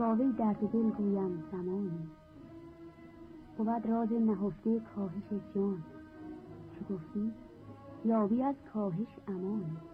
با وی درد دل گویم زمانی، بود راز نهفته کاهش جان، چو گفتی یابی از کاهش امانی.